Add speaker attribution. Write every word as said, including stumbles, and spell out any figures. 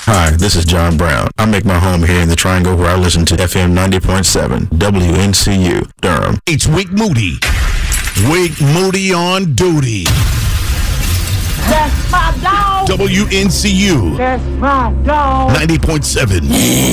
Speaker 1: Hi, this is John Brown. I make my home here in the Triangle where I listen to F M ninety point seven, W N C U, Durham.
Speaker 2: It's Wake Moody. Wake Moody on duty.
Speaker 3: That's my dog.
Speaker 2: W N C U.
Speaker 3: That's my dog.
Speaker 2: ninety point seven.